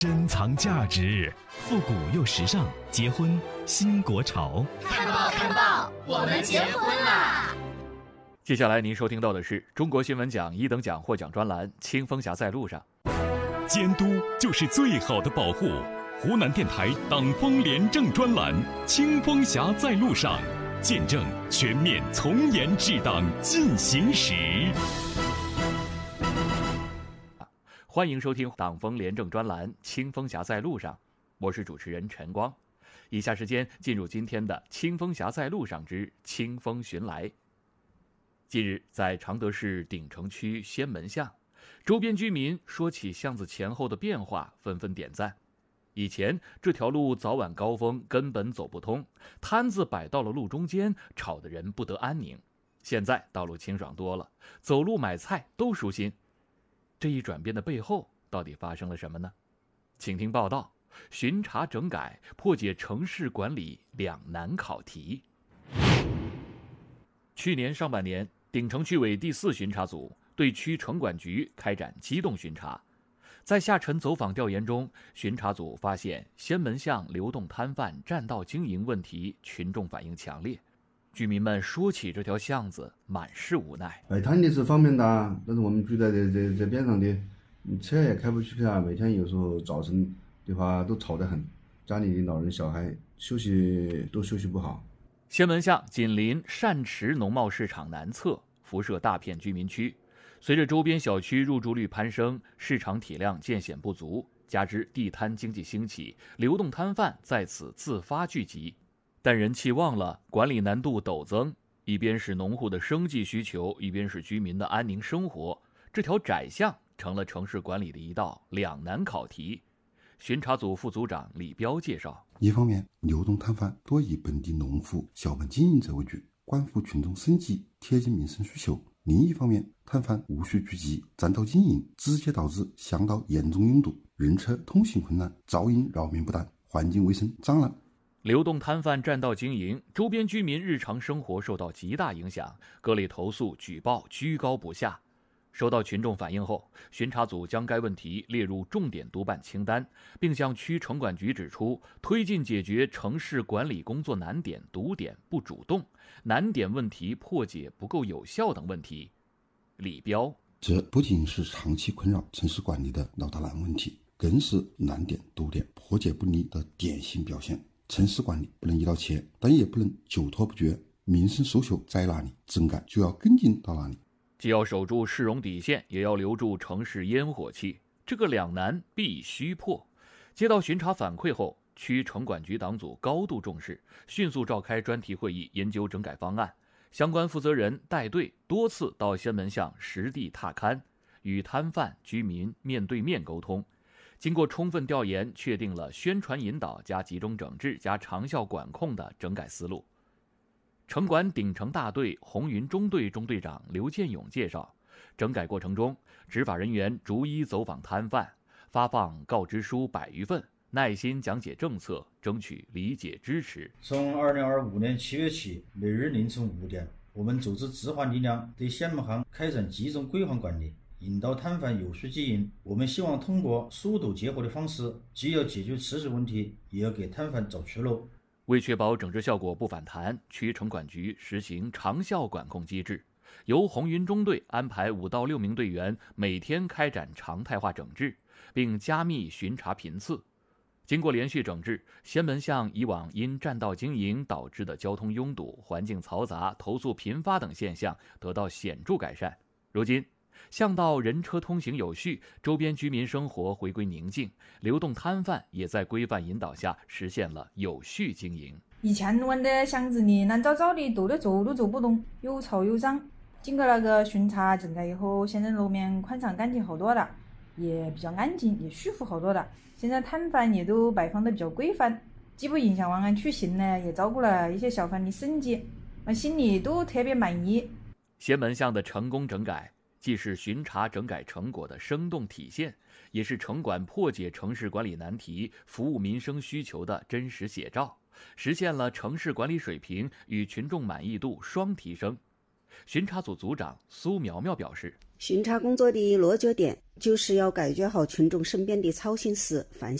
珍藏价值，复古又时尚，结婚新国潮。 看报看报，我们结婚啦！ 接下来您收听到的是中国新闻奖1等奖获奖专栏《清风侠在路上》。 监督就是最好的保护。湖南电台党风廉政专栏《清风侠在路上》，见证全面从严治党进行时。 欢迎收听党风廉政专栏《清风侠在路上》，我是主持人陈光。以下时间进入今天的《清风侠在路上之清风寻来》。近日，在常德市鼎城区仙门巷，周边居民说起巷子前后的变化，纷纷点赞。以前这条路早晚高峰根本走不通，摊子摆到了路中间，吵得人不得安宁。现在道路清爽多了，走路买菜都舒心。这一转变的背后到底发生了什么呢？请听报道：巡查整改，破解城市管理两难考题。去年上半年，鼎城区委第4巡查组对区城管局开展机动巡查。在下沉走访调研中，巡查组发现仙门巷流动摊贩占道经营问题，群众反应强烈。居民们说起这条巷子，满是无奈。 摆摊的是方便的，但是我们住在这边上的，车也开不去啊，每天有时候早晨的话都吵得很，家里的老人小孩休息不好。 仙门巷紧邻善池农贸市场南侧，辐射大片居民区。随着周边小区入住率攀升，市场体量渐显不足，加之地摊经济兴起，流动摊贩在此自发聚集。但人气旺了，管理难度陡增，一边是农户的生计需求，一边是居民的安宁生活，这条窄巷成了城市管理的一道两难考题。巡查组副组长李彪介绍： 一方面，流动摊贩多以本地农户、小本经营者为主，关乎群众生计，贴近民生需求；另一方面，摊贩无序聚集，占道经营，直接导致巷道严重拥堵，人车通行困难，噪音扰民不断，环境卫生脏乱。 流动摊贩占道经营，周边居民日常生活受到极大影响，各类投诉举报居高不下。收到群众反映后，巡查组将该问题列入重点督办清单，并向区城管局指出推进解决城市管理工作难点、堵点不主动、难点问题破解不够有效等问题。李彪： 这不仅是长期困扰城市管理的老大难问题，更是难点、堵点破解不力的典型表现。城市管理不能一刀切，但也不能久拖不决，民生诉求在哪里，整改就要跟进到哪里。 既要守住市容底线，也要留住城市烟火气，这个两难必须破。接到巡查反馈后，区城管局党组高度重视，迅速召开专题会议，研究整改方案。相关负责人带队多次到仙门巷实地踏勘，与摊贩、居民面对面沟通。经过充分调研，确定了宣传引导加集中整治加长效管控的整改思路。城管鼎城大队红云中队中队长刘建勇介绍，整改过程中，执法人员逐一走访摊贩，发放告知书100余份，耐心讲解政策，争取理解支持。 从2025年7月起，每日凌晨5点，我们组织执法力量对仙门巷开展集中规范管理，引导摊贩有序经营。我们希望通过疏堵结合的方式，既要解决持续问题，也要给摊贩找出路。 为确保整治效果不反弹，区城管局实行长效管控机制，由红云中队安排5到6名队员每天开展常态化整治，并加密巡查频次。经过连续整治，仙门巷以往因占道经营导致的交通拥堵、环境嘈杂、投诉频发等现象得到显著改善。如今，巷道人车通行有序，周边居民生活回归宁静，流动摊贩也在规范引导下实现了有序经营。 以前我们的巷子里乱糟糟的，走都走不动，又吵又脏。经过那个巡查整改以后，现在路面宽敞干净好多了，也比较安静，也舒服好多了。现在摊贩也都摆放的比较规范，既不影响往安出行呢，也照顾了一些小贩的生计，我心里都特别满意。 仙门巷的成功整改，既是巡查整改成果的生动体现，也是城管破解城市管理难题、服务民生需求的真实写照，实现了城市管理水平与群众满意度双提升。 巡查组组长苏苗苗表示， 巡查工作的落脚点就是要解决好群众身边的操心事、烦